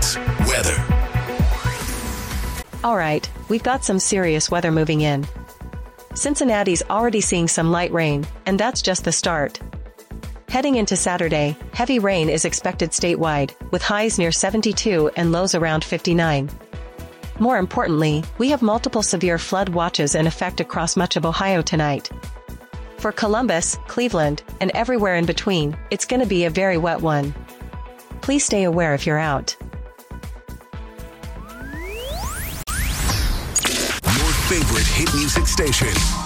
Hits weather. All right, we've got some serious weather moving in. Cincinnati's already seeing some light rain, and that's just the start. Heading into Saturday, heavy rain is expected statewide, with highs near 72 and lows around 59. More importantly, we have multiple severe flood watches in effect across much of Ohio tonight. For Columbus, Cleveland, and everywhere in between, it's going to be a very wet one. Please stay aware if you're out. Your favorite hit music station.